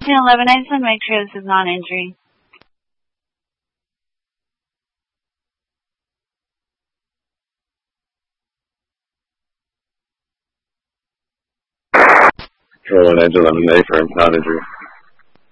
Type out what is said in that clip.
11, I just want to make sure this is non-injury. Control 911, A for non-injury.